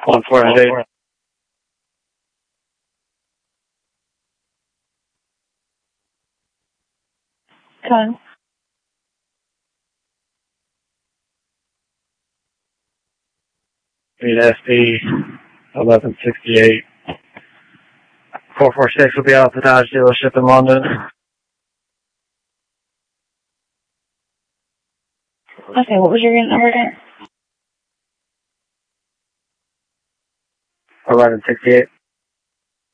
148. Come. Need SP 1168. 446 will be out at the Dodge dealership in London. Okay, what was your number again? 1168.